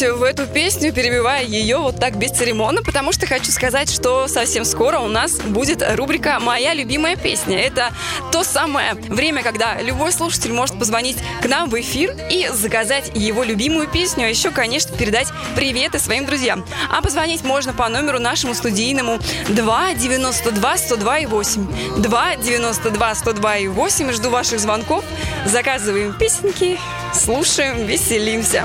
в эту песню, перебивая ее вот так бесцеремонно, потому что хочу сказать, что совсем скоро у нас будет рубрика «Моя любимая песня». Это то самое время, когда любой слушатель может позвонить к нам в эфир и заказать его любимую песню, а еще, конечно, передать приветы своим друзьям. А позвонить можно по номеру нашему студийному 2-92-102-8. 2-92-102-8. Жду ваших звонков. Заказываем песенки, слушаем, веселимся.